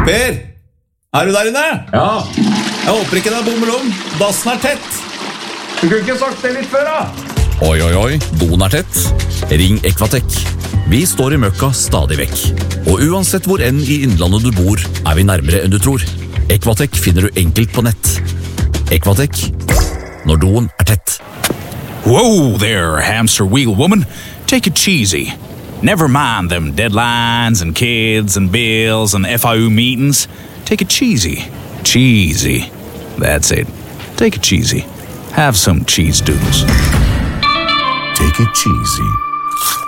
Per, er du der inne? Ja, Jeg håper ikke det er bommelom. Dassen er tett. du kunne ikke sagt det litt før da. Oi, doen er tett. Ring Equatec. Vi står i møkka stadig vekk. Og uansett hvor enn i innlandet du bor, er vi nærmere enn du tror. Equatec finner du enkelt på nett. Equatec, når doen er tett. Whoa there, hamster wheel woman. Take it cheesy. Never mind them deadlines and kids and bills and FIU meetings. Take it cheesy. Cheesy. That's it. Take it cheesy. Have some cheese doodles. Take it cheesy.